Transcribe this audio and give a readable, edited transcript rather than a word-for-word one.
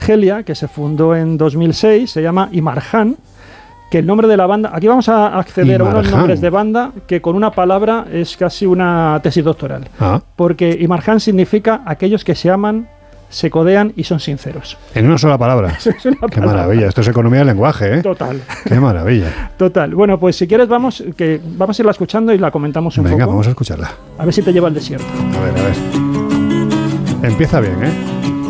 Argelia, que se fundó en 2006, se llama Imarjan, que el nombre de la banda... Aquí vamos a acceder a unos nombres de banda que con una palabra es casi una tesis doctoral. Porque Imarjan significa aquellos que se aman, se codean y son sinceros. En una sola palabra. Qué maravilla. Esto es economía del lenguaje, ¿eh? Total. Qué maravilla. Total. Bueno, pues si quieres vamos a irla escuchando y la comentamos un poco. Venga, vamos a escucharla. A ver si te lleva al desierto. A ver. Empieza bien, ¿eh?